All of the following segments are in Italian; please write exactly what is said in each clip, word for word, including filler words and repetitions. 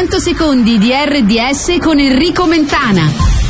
cento secondi di R D S con Enrico Mentana.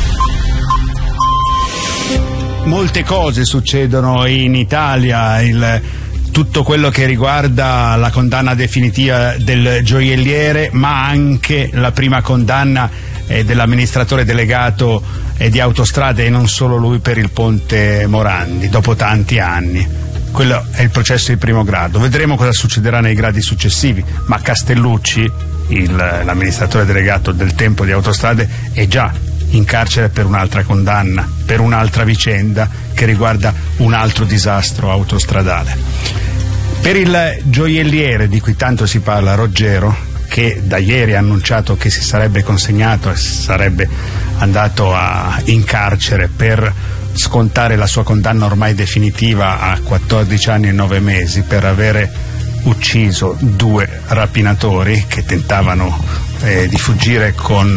Molte cose succedono in Italia, il, tutto quello che riguarda la condanna definitiva del gioielliere, ma anche la prima condanna eh, dell'amministratore delegato eh, di Autostrade, e non solo lui, per il ponte Morandi, dopo tanti anni. Quello è il processo di primo grado. Vedremo cosa succederà nei gradi successivi, ma Castellucci, il, l'amministratore delegato del tempo di Autostrade, è già in carcere per un'altra condanna, per un'altra vicenda che riguarda un altro disastro autostradale. Per il gioielliere di cui tanto si parla, Roggero, che da ieri ha annunciato che si sarebbe consegnato e sarebbe andato a, in carcere per scontare la sua condanna ormai definitiva a quattordici anni e nove mesi per avere ucciso due rapinatori che tentavano eh, di fuggire con,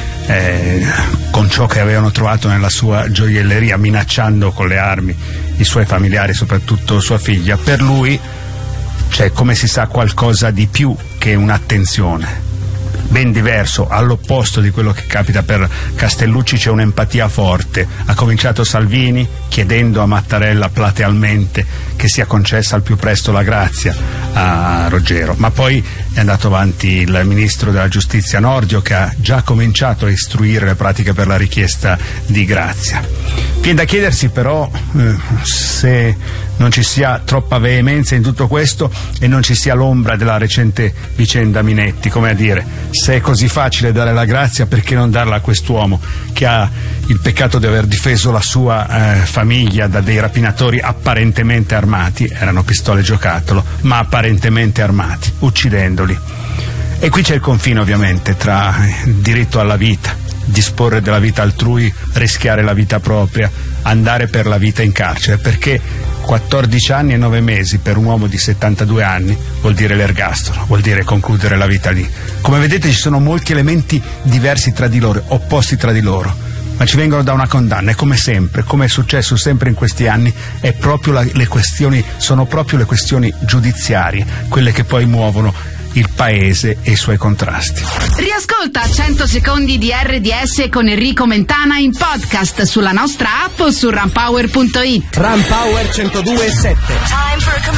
eh, con ciò che avevano trovato nella sua gioielleria, minacciando con le armi i suoi familiari, soprattutto sua figlia. Per lui c'è, come si sa, qualcosa di più che un'attenzione. Ben diverso, all'opposto di quello che capita per Castellucci, c'è un'empatia forte. Ha cominciato Salvini chiedendo a Mattarella platealmente che sia concessa al più presto la grazia a Roggero, ma poi è andato avanti il ministro della giustizia Nordio, che ha già cominciato a istruire le pratiche per la richiesta di grazia. Viene da chiedersi però eh, se non ci sia troppa veemenza in tutto questo e non ci sia l'ombra della recente vicenda Minetti, come a dire, se è così facile dare la grazia, perché non darla a quest'uomo che ha il peccato di aver difeso la sua eh, famiglia da dei rapinatori apparentemente armati, erano pistole giocattolo, ma apparentemente armati, uccidendoli. E qui c'è il confine, ovviamente, tra diritto alla vita, disporre della vita altrui, rischiare la vita propria, andare per la vita in carcere, perché quattordici anni e nove mesi per un uomo di settantadue anni vuol dire l'ergastolo, vuol dire concludere la vita lì. Come vedete ci sono molti elementi diversi tra di loro, opposti tra di loro, ma ci vengono da una condanna, e come sempre, come è successo sempre in questi anni, è proprio la, le questioni, sono proprio le questioni giudiziarie quelle che poi muovono il paese e i suoi contrasti. Riascolta cento secondi di R D S con Enrico Mentana in podcast sulla nostra app o su runpower punto it. Runpower centodue e sette. Time for a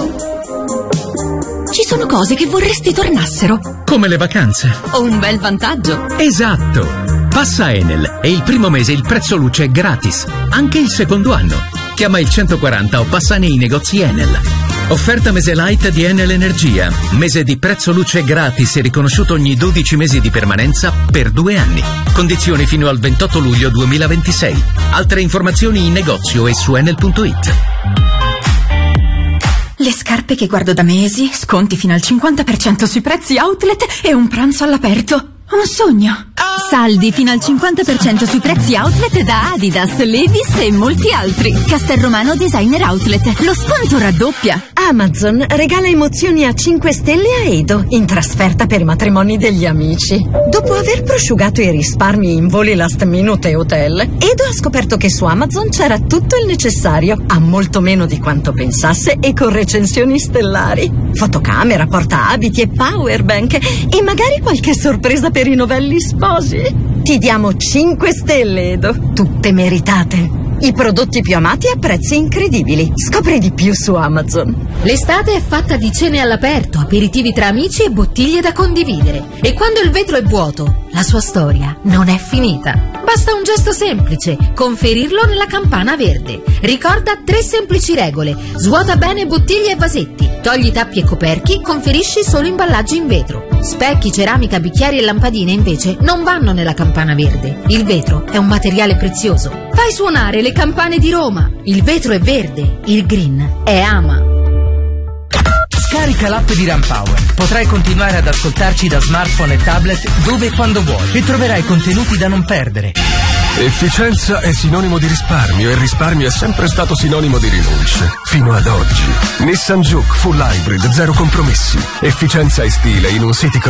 commercial. Ci sono cose che vorresti tornassero. Come le vacanze. O un bel vantaggio. Esatto. Passa Enel e il primo mese il prezzo luce è gratis. Anche il secondo anno. Chiama il centoquaranta o passa nei negozi Enel. Offerta mese light di Enel Energia. Mese di prezzo luce gratis e riconosciuto ogni dodici mesi di permanenza per due anni. Condizioni fino al ventotto luglio duemilaventisei. Altre informazioni in negozio e su enel punto it. Le scarpe che guardo da mesi, sconti fino al cinquanta per cento sui prezzi outlet e un pranzo all'aperto. Un sogno. Saldi fino al cinquanta per cento sui prezzi outlet da Adidas, Levi's e molti altri. Castelromano Designer Outlet. Lo sconto raddoppia. Amazon regala emozioni a cinque stelle a Edo in trasferta per i matrimoni degli amici. Dopo aver prosciugato i risparmi in voli last minute e hotel, Edo ha scoperto che su Amazon c'era tutto il necessario, a molto meno di quanto pensasse e con recensioni stellari. Fotocamera, portaabiti e powerbank e magari qualche sorpresa per i novelli sposi. Ti diamo cinque stelle, Edo, tutte meritate. I prodotti più amati a prezzi incredibili. Scopri di più su Amazon. L'estate è fatta di cene all'aperto, aperitivi tra amici e bottiglie da condividere. E quando il vetro è vuoto, la sua storia non è finita. Basta un gesto semplice, conferirlo nella campana verde. Ricorda tre semplici regole: svuota bene bottiglie e vasetti, togli tappi e coperchi, conferisci solo imballaggi in vetro. Specchi, ceramica, bicchieri e lampadine invece non vanno nella campana verde. Il vetro è un materiale prezioso. Fai suonare le campane di Roma. Il vetro è verde, il green è ama. Scarica l'app di Runpower. Potrai continuare ad ascoltarci da smartphone e tablet dove e quando vuoi e troverai contenuti da non perdere. Efficienza è sinonimo di risparmio e il risparmio è sempre stato sinonimo di rinunce. Fino ad oggi. Nissan Juke Full Hybrid, zero compromessi. Efficienza e stile in un City